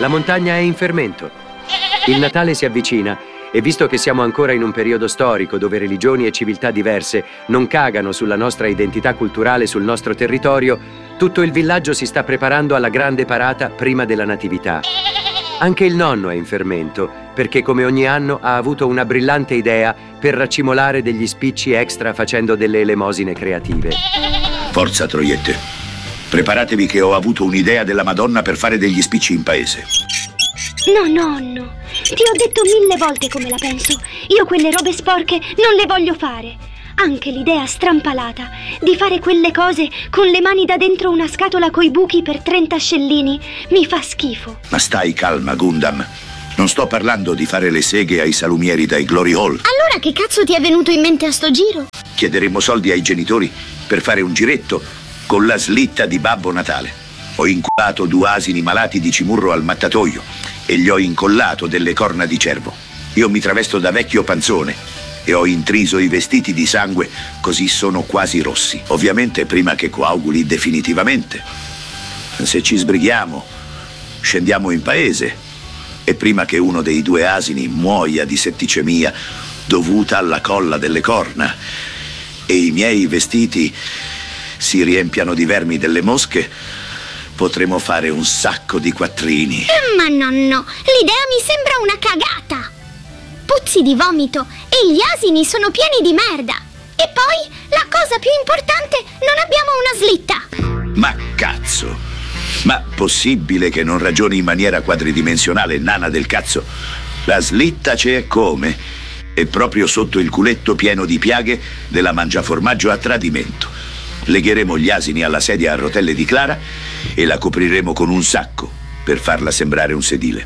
La montagna è in fermento. Il Natale si avvicina e visto che siamo ancora in un periodo storico dove religioni e civiltà diverse non cagano sulla nostra identità culturale sul nostro territorio, tutto il villaggio si sta preparando alla grande parata prima della Natività. Anche il nonno è in fermento perché come ogni anno ha avuto una brillante idea per raccimolare degli spicci extra facendo delle elemosine creative. Forza troiette, preparatevi che ho avuto un'idea della Madonna per fare degli spicci in paese. No, nonno, ti ho detto 1000 volte come la penso. Io quelle robe sporche non le voglio fare. Anche l'idea strampalata di fare quelle cose con le mani da dentro una scatola coi buchi per 30 scellini mi fa schifo. Ma stai calma, Gundam. Non sto parlando di fare le seghe ai salumieri dai Glory Hall. Allora che cazzo ti è venuto in mente a sto giro? Chiederemo soldi ai genitori per fare un giretto con la slitta di Babbo Natale. Ho inculato 2 asini malati di cimurro al mattatoio e gli ho incollato delle corna di cervo. Io mi travesto da vecchio panzone e ho intriso i vestiti di sangue così sono quasi rossi. Ovviamente prima che coaguli definitivamente. Se ci sbrighiamo, scendiamo in paese e prima che uno dei 2 asini muoia di setticemia dovuta alla colla delle corna e i miei vestiti si riempiano di vermi delle mosche, potremo fare un sacco di quattrini. Ma nonno, l'idea mi sembra una cagata. Puzzi di vomito e gli asini sono pieni di merda. E poi, la cosa più importante, non abbiamo una slitta. Ma cazzo! Ma possibile che non ragioni in maniera quadridimensionale, nana del cazzo? La slitta c'è come? È proprio sotto il culetto pieno di piaghe della mangiaformaggio a tradimento. Legheremo gli asini alla sedia a rotelle di Clara e la copriremo con un sacco per farla sembrare un sedile.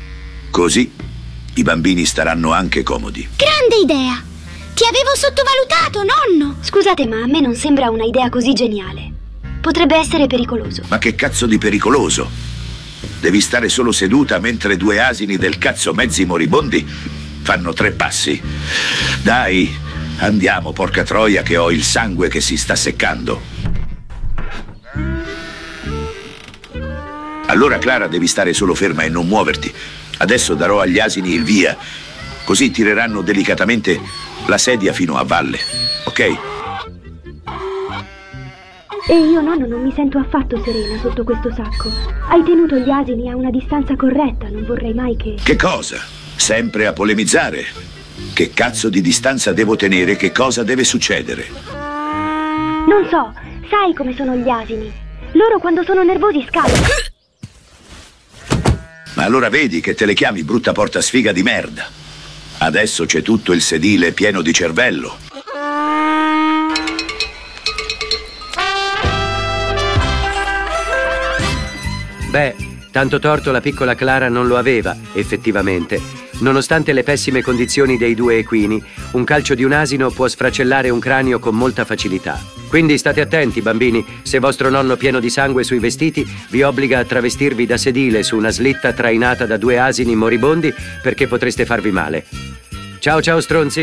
Così i bambini staranno anche comodi. Grande idea! Ti avevo sottovalutato, nonno! Scusate, ma a me non sembra una idea così geniale. Potrebbe essere pericoloso. Ma che cazzo di pericoloso? Devi stare solo seduta mentre 2 asini del cazzo mezzi moribondi fanno 3 passi. Dai, andiamo, porca troia, che ho il sangue che si sta seccando. Allora, Clara, devi stare solo ferma e non muoverti. Adesso darò agli asini il via, così tireranno delicatamente la sedia fino a valle, ok? E io, nonno, non mi sento affatto serena sotto questo sacco. Hai tenuto gli asini a una distanza corretta, non vorrei mai che... Che cosa? Sempre a polemizzare? Che cazzo di distanza devo tenere? Che cosa deve succedere? Non so, sai come sono gli asini. Loro quando sono nervosi scappano. Ma allora vedi che te le chiami brutta portasfiga di merda. Adesso c'è tutto il sedile pieno di cervello. Beh, tanto torto la piccola Clara non lo aveva, effettivamente. Nonostante le pessime condizioni dei 2 equini, un calcio di un asino può sfracellare un cranio con molta facilità. Quindi state attenti, bambini, se vostro nonno pieno di sangue sui vestiti vi obbliga a travestirvi da sedile su una slitta trainata da 2 asini moribondi perché potreste farvi male. Ciao ciao stronzi!